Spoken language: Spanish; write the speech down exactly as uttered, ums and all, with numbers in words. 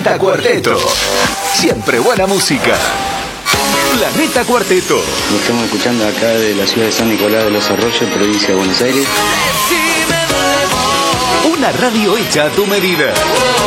Planeta Cuarteto. Siempre buena música. Planeta Cuarteto. Nos estamos escuchando acá de la ciudad de San Nicolás de los Arroyos, provincia de Buenos Aires. Una radio hecha a tu medida.